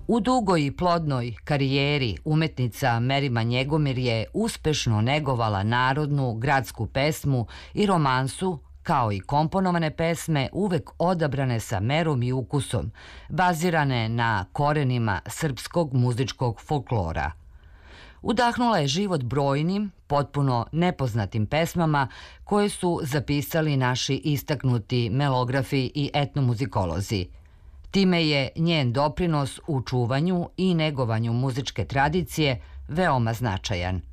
U dugoj i plodnoj karijeri umetnica Merima Njegomir je uspešno negovala narodnu, gradsku pesmu i romansu, kao i komponovane pesme uvek odabrane sa merom i ukusom, bazirane na korenima srpskog muzičkog folklora. Udahnula je život brojnim, potpuno nepoznatim pesmama koje su zapisali naši istaknuti melografi i etnomuzikolozi. Time je njen doprinos u čuvanju i negovanju muzičke tradicije veoma značajan.